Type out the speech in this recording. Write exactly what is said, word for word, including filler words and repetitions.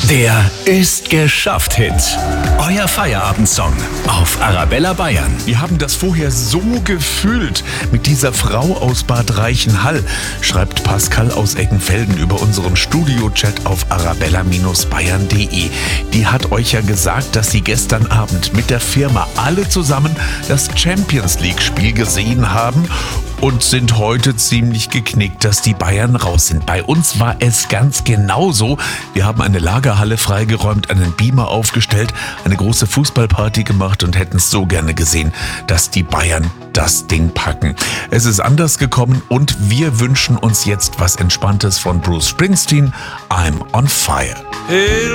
Der Ist geschafft Hit. Euer Feierabendsong auf Arabella Bayern. Wir haben das vorher so gefühlt mit dieser Frau aus Bad Reichenhall, schreibt Pascal aus Eckenfelden über unseren Studio-Chat auf arabella bayern punkt de. Die hat euch ja gesagt, dass sie gestern Abend mit der Firma alle zusammen das Champions-League-Spiel gesehen haben und sind heute ziemlich geknickt, dass die Bayern raus sind. Bei uns war es ganz genauso. Wir haben eine Lagerhalle freigeräumt, einen Beamer aufgestellt, eine große Fußballparty gemacht und hätten es so gerne gesehen, dass die Bayern das Ding packen. Es ist anders gekommen und wir wünschen uns jetzt was Entspanntes von Bruce Springsteen. I'm on fire. Hey,